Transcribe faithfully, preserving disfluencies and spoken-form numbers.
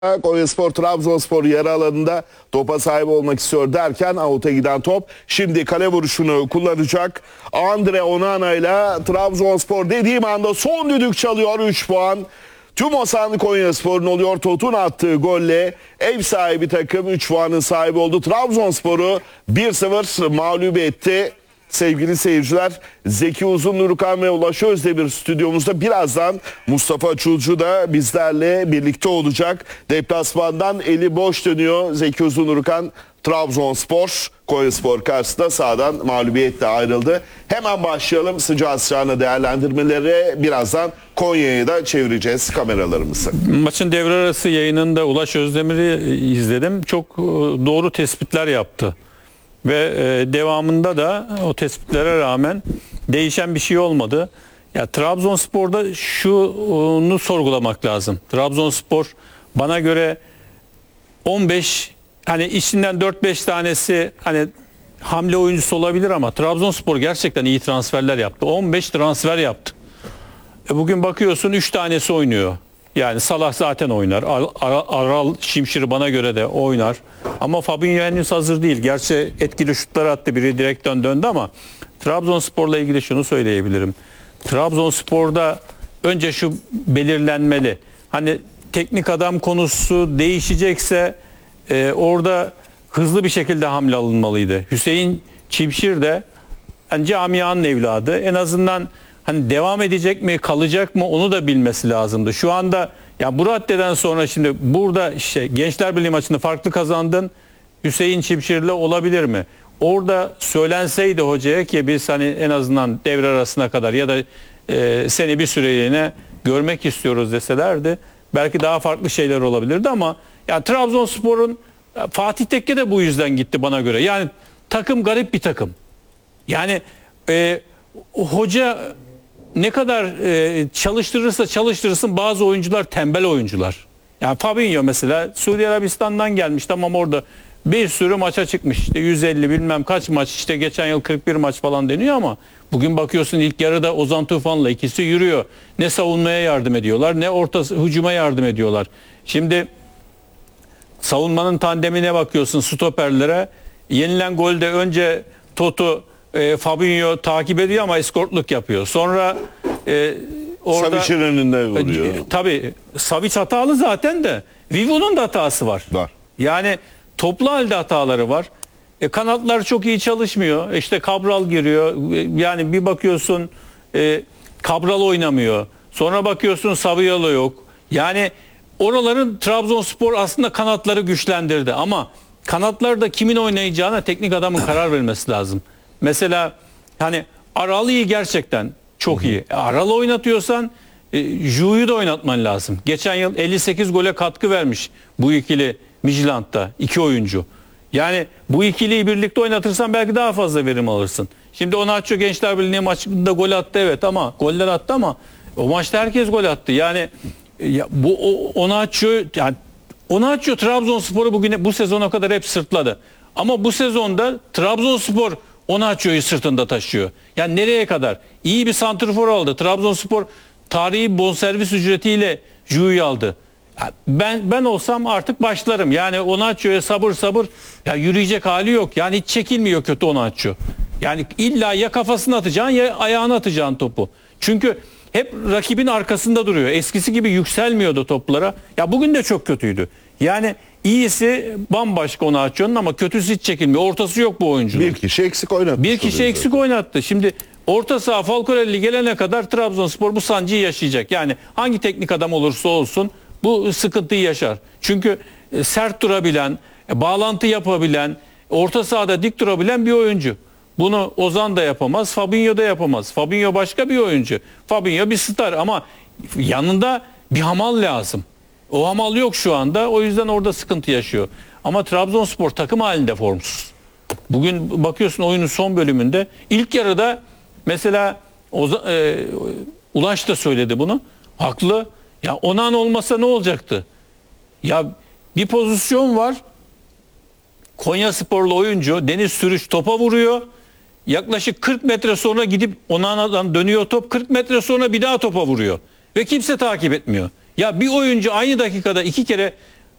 Konyaspor Trabzonspor yarı alanında topa sahip olmak istiyor derken out'a giden top şimdi kale vuruşunu kullanacak. Andre Onana ile Trabzonspor dediğim anda son düdük çalıyor. Üç puan. Tüm Osan Konyaspor'un oluyor. Totun attığı golle ev sahibi takım üç puanın sahibi oldu. Trabzonspor'u bir sıfır mağlup etti. Sevgili seyirciler, Zeki Uzun, Nurkan ve Ulaş Özdemir stüdyomuzda. Birazdan Mustafa Çulcu da bizlerle birlikte olacak. Deplasmandan eli boş dönüyor Zeki Uzun, Nurkan. Trabzonspor Konyaspor karşısında sahadan mağlubiyetle ayrıldı. Hemen başlayalım sıcağı sıcağına değerlendirmelere. Birazdan Konya'ya da çevireceğiz kameralarımızı. Maçın devre arası yayınında Ulaş Özdemir'i izledim. Çok doğru tespitler yaptı. Ve e, devamında da o tespitlere rağmen değişen bir şey olmadı. Ya Trabzonspor'da şunu sorgulamak lazım. Trabzonspor bana göre on beş, hani içinden dört beş tanesi hani hamle oyuncusu olabilir ama Trabzonspor gerçekten iyi transferler yaptı. on beş transfer yaptı. E bugün bakıyorsun üç tanesi oynuyor. Yani Salah zaten oynar. Ar Ar Aral Şimşir bana göre de oynar. Ama Fabinho henüz hazır değil. Gerçi etkili şutlar attı. Biri direkten döndü ama Trabzonspor'la ilgili şunu söyleyebilirim. Trabzonspor'da önce şu belirlenmeli. Hani teknik adam konusu değişecekse e, orada hızlı bir şekilde hamle alınmalıydı. Hüseyin Çimşir de yani camianın evladı. En azından hani devam edecek mi, kalacak mı onu da bilmesi lazımdı. Şu anda ya bu raddeden sonra şimdi burada işte Gençler Birliği maçını farklı kazandın. Hüseyin Çimşir'le olabilir mi? Orada söylenseydi hocaya ki biz hani en azından devre arasına kadar ya da e, seni bir süreliğine görmek istiyoruz deselerdi belki daha farklı şeyler olabilirdi ama yani Trabzonspor'un Fatih Tekke de bu yüzden gitti bana göre. Yani takım garip bir takım. Yani e, hoca ne kadar e, çalıştırırsa çalıştırırsın bazı oyuncular tembel oyuncular. Yani Fabinho mesela Suudi Arabistan'dan gelmiş, tamam orada bir sürü maça çıkmış. İşte yüz elli bilmem kaç maç, işte geçen yıl kırk bir maç falan deniyor ama bugün bakıyorsun ilk yarıda Ozan Tufan'la ikisi yürüyor. Ne savunmaya yardım ediyorlar ne orta hücuma yardım ediyorlar. Şimdi savunmanın tandemine bakıyorsun, stoperlere. Yenilen golde önce Totu E, Fabinho takip ediyor ama eskortluk yapıyor. Sonra e, orada Savic'in önünde vuruyor. E, tabii Savic hatalı zaten de Vivo'nun da hatası var. Var. Yani toplu halde hataları var. E, kanatlar çok iyi çalışmıyor. İşte Cabral giriyor. E, yani bir bakıyorsun e, Cabral oynamıyor. Sonra bakıyorsun Saviolo yok. Yani oraların Trabzonspor aslında kanatları güçlendirdi ama kanatlarda kimin oynayacağına teknik adamın karar vermesi lazım. Mesela hani Aralı'yı gerçekten çok iyi. Aralı oynatıyorsan e, Ju'yu da oynatman lazım. Geçen yıl elli sekiz gole katkı vermiş bu ikili Midtjylland'da iki oyuncu. Yani bu ikiliyi birlikte oynatırsan belki daha fazla verim alırsın. Şimdi Onaçio Gençler Birliği maçında gol attı evet ama goller attı ama o maçta herkes gol attı. Yani ya, bu Onaçio yani Onaçio Trabzonspor'u bugüne bu sezona kadar hep sırtladı. Ama bu sezonda Trabzonspor Onaçio'yu sırtında taşıyor. Yani nereye kadar? İyi bir santrfor aldı. Trabzonspor tarihi bonservis ücretiyle Ju'yu aldı. Ben ben olsam artık başlarım. Yani Onaçio'ya sabır sabır. Ya yürüyecek hali yok. Yani hiç çekilmiyor kötü Onaçio. Yani illa ya kafasını atacaksın ya ayağını atacaksın topu. Çünkü hep rakibin arkasında duruyor. Eskisi gibi yükselmiyordu toplara. Ya bugün de çok kötüydü. Yani İyisi bambaşka Onaçio'nun ama kötüsü hiç çekilmiyor. Ortası yok bu oyuncunun. Bir kişi eksik oynattı. Bir kişi eksik oynattı. Şimdi orta saha Falcorelli gelene kadar Trabzonspor bu sancıyı yaşayacak. Yani hangi teknik adam olursa olsun bu sıkıntıyı yaşar. Çünkü sert durabilen, bağlantı yapabilen, orta sahada dik durabilen bir oyuncu. Bunu Ozan da yapamaz, Fabinho da yapamaz. Fabinho başka bir oyuncu. Fabinho bir star ama yanında bir hamal lazım. O hamal yok şu anda. O yüzden orada sıkıntı yaşıyor. Ama Trabzonspor takım halinde formsuz. Bugün bakıyorsun oyunun son bölümünde ilk yarıda mesela Oza, e, Ulaş da söyledi bunu. Haklı. Ya Onan olmasa ne olacaktı? Ya bir pozisyon var. Konyasporlu oyuncu Deniz Sürüş topa vuruyor. Yaklaşık kırk metre sonra gidip Onan'dan dönüyor top. kırk metre sonra bir daha topa vuruyor. Ve kimse takip etmiyor. Ya bir oyuncu aynı dakikada iki kere